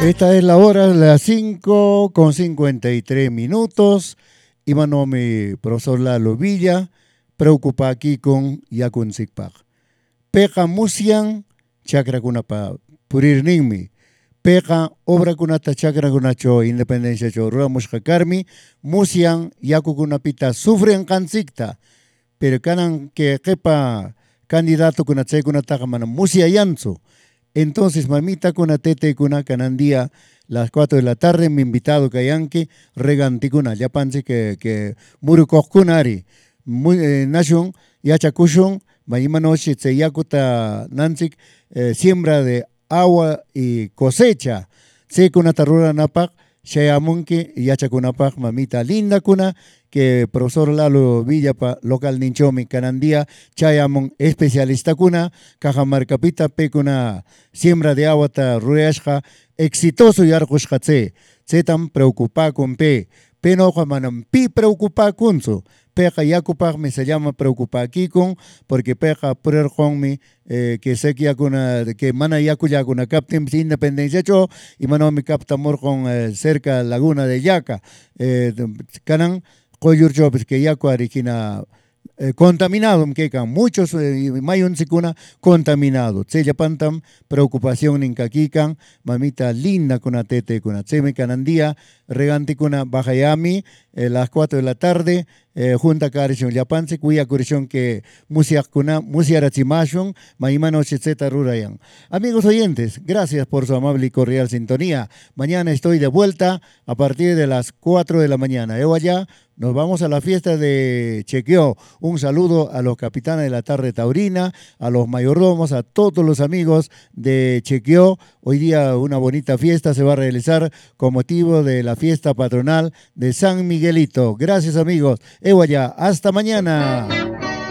Esta es la hora, las 5:53. Y mi profesor Lalo Villa, preocupa aquí con Yakun Sikpak. Peka musian, chakra kunapa, purir ningmi. Peka obra kunata chakra kunacho, independencia cho, ramos kakarmi, musian, yaku kunapita, sufren kansikta. Pero kanan que kepa candidato kunatse kunataka mana musia yanzu. Entonces, mamita kuna tete kuna canandía, las 4 de la tarde, mi invitado Kayanki, reganticuna, ya panse que murukokunari, nashun, yachakushun, mañana noche se yakuta nansik, siembra de agua y cosecha, se kuna tarura napak, shayamunki, yachakunapak, mamita linda kuna, que profesor Lalo Villapa, local ninchomi, canandía, chayamon, especialista kuna, cajamarcapita pecuna, siembra de agua ta rueashja, exitoso yarkushjatse, zetam preocupa con peno manam pi preocupa kunso, peja yakupak me se llama preocupa aquí con, porque peja purer con mi, que sé que yakuna, que mana yakuna captain independencia cho, y mano mi captamor con cerca laguna de Yaca, canan, Koyurchopes que ya cuarikina contaminado, que muchos mayun sikuna contaminado. Tsella pantam preocupación en kakikan, mamita linda con tete con tseme canandía, regante con bajayami, las 4 de la tarde, junta carishon yapanse, cuya curishon que musiakuna, musiarachimashon, maimano cheta rurayan. Amigos oyentes, gracias por su amable y cordial sintonía. Mañana estoy de vuelta a partir de las 4 de la mañana. Yo allá nos vamos a la fiesta de Chequeo. Un saludo a los capitanes de la tarde taurina, a los mayordomos, a todos los amigos de Chequeo. Hoy día una bonita fiesta se va a realizar con motivo de la fiesta patronal de San Miguelito. Gracias amigos. Hasta mañana.